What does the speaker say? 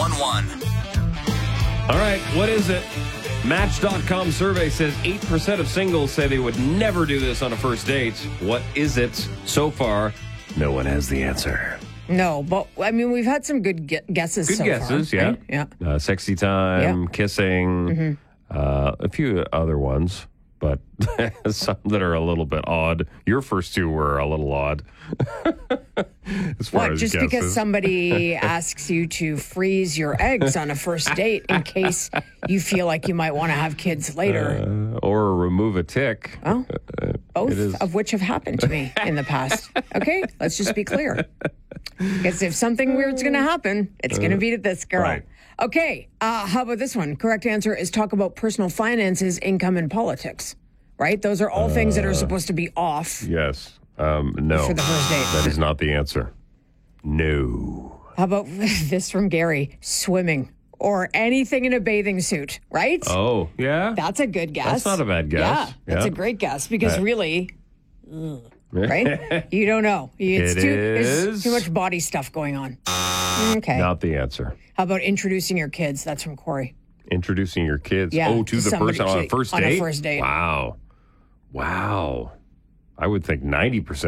911. All right, what is it? Match.com survey says 8% of singles say they would never do this on a first date. What is it? So far, no one has the answer. No, but I mean, we've had some good guesses Good so guesses, far. yeah. Right? Yeah. Sexy time, Yeah. kissing, a few other ones, but some that are a little bit odd. Your first two were a little odd. As far What, as just guesses. because somebody asks you to freeze your eggs on a first date in case you feel like you might want to have kids later? Or remove a tick. Well, both it is- of which have happened to me in the past. Okay, let's just be clear. Because if something weird's going to happen, it's going to be to this girl. Right. Okay, how about this one? Correct answer is talk about personal finances, income, and politics. Right? Those are all things that are supposed to be off. Yes. No. For the first date. That is not the answer. No. How about this from Gary? Swimming or anything in a bathing suit, right? Oh, yeah? That's a good guess. That's not a bad guess. Yeah, that's Yeah. a great guess because really, right? You don't know. It's there's too much body stuff going on. Okay. Not the answer. How about introducing your kids? That's from Corey. Introducing your kids. Yeah, Oh, to the somebody- person on a first on a date? first date. Wow. I would think 90%